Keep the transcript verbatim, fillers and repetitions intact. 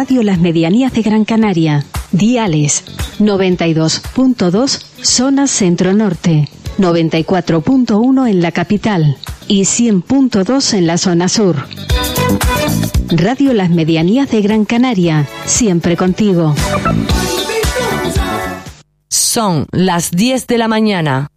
Radio Las Medianías de Gran Canaria. Diales noventa y dos punto dos zona centro-norte, noventa y cuatro punto uno en la capital y cien punto dos en la zona sur. Radio Las Medianías de Gran Canaria, siempre contigo. Son las diez de la mañana.